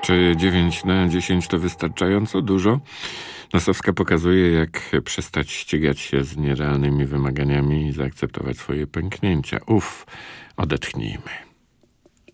Czy 9 na 10 to wystarczająco dużo? Nosowska pokazuje, jak przestać ścigać się z nierealnymi wymaganiami i zaakceptować swoje pęknięcia. Odetchnijmy.